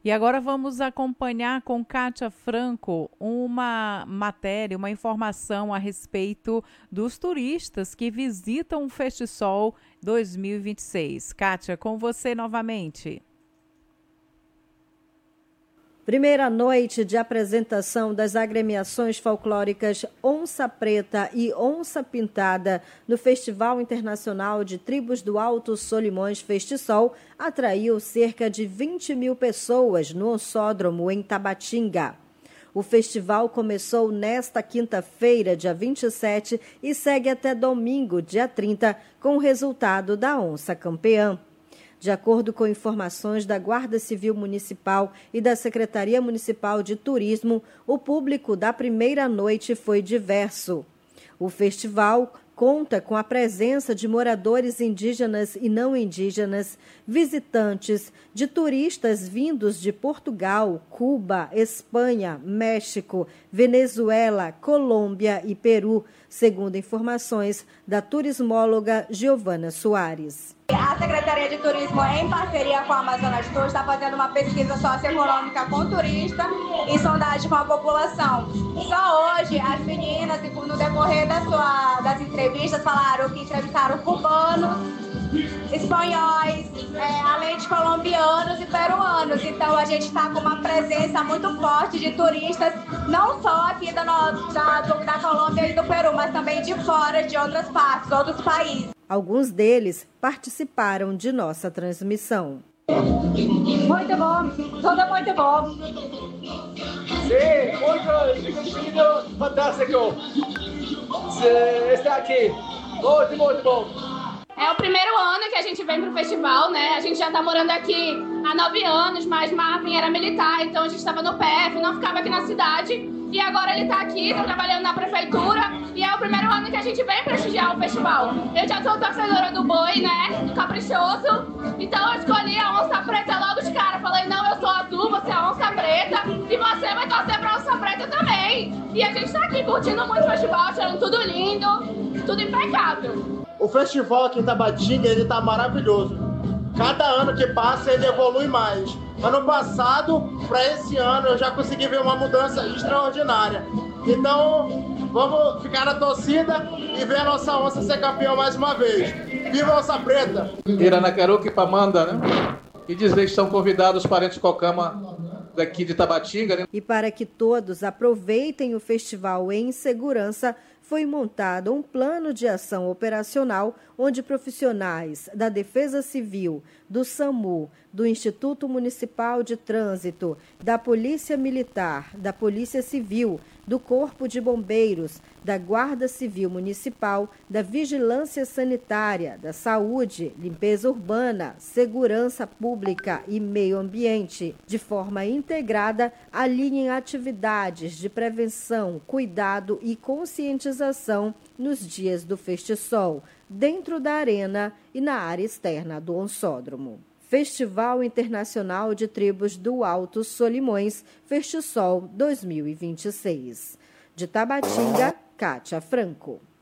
E agora vamos acompanhar com Kátia Franco uma matéria, uma informação a respeito dos turistas que visitam o Festisol 2026. Kátia, com você novamente. Primeira noite de apresentação das agremiações folclóricas Onça Preta e Onça Pintada no Festival Internacional de Tribos do Alto Solimões Festisol atraiu cerca de 20 mil pessoas no Onçódromo, em Tabatinga. O festival começou nesta quinta-feira, dia 27, e segue até domingo, dia 30, com o resultado da onça campeã. De acordo com informações da Guarda Civil Municipal e da Secretaria Municipal de Turismo, o público da primeira noite foi diverso. O festival conta com a presença de moradores indígenas e não indígenas, visitantes, de turistas vindos de Portugal, Cuba, Espanha, México, Venezuela, Colômbia e Peru, segundo informações da turismóloga Giovana Soares. A Secretaria de Turismo, em parceria com a Amazonas Tour, está fazendo uma pesquisa socioeconômica com turista e sondagem com a população. Só hoje, as meninas, no decorrer das entrevistas, falaram que entrevistaram cubanos, espanhóis, além de colombianos e peruanos. Então, a gente está com uma presença muito forte de turistas, não só aqui da Colômbia e do Peru, mas também de fora, de outras partes, outros países. Alguns deles participaram de nossa transmissão. Muito bom, tudo muito bom. Sim, muito divertido, fantástico. Está aqui, muito bom. É o primeiro ano que a gente vem para o festival, né? A gente já está morando aqui há 9 anos, mas Marvin era militar, então a gente estava no PF, não ficava aqui na cidade. E agora ele está aqui, está trabalhando na prefeitura, e é o primeiro ano que a gente vem prestigiar o festival. Eu já sou torcedora do boi, né? Do caprichoso. Então eu escolhi a onça preta logo de cara. Falei, não, eu sou azul, você é a onça preta, e você vai torcer pra onça preta também. E a gente está aqui curtindo muito o festival, achando tudo lindo, tudo impecável. O festival aqui em Tabatinga, ele tá maravilhoso. Cada ano que passa, ele evolui mais. Ano passado, para esse ano, eu já consegui ver uma mudança extraordinária. Então, vamos ficar na torcida e ver a nossa onça ser campeã mais uma vez. Viva a Onça Preta! Iranacaru que Pamanda, né? E dizer que estão convidados os parentes de Cocama daqui de Tabatinga. Né? E para que todos aproveitem o festival em segurança, foi montado um plano de ação operacional onde profissionais da Defesa Civil, do SAMU, do Instituto Municipal de Trânsito, da Polícia Militar, da Polícia Civil, do Corpo de Bombeiros, da Guarda Civil Municipal, da Vigilância Sanitária, da Saúde, Limpeza Urbana, Segurança Pública e Meio Ambiente, de forma integrada, alinhem atividades de prevenção, cuidado e conscientização nos dias do Festisol, dentro da arena e na área externa do Onçódromo. Festival Internacional de Tribos do Alto Solimões, Festisol 2026. De Tabatinga, Kátia Franco.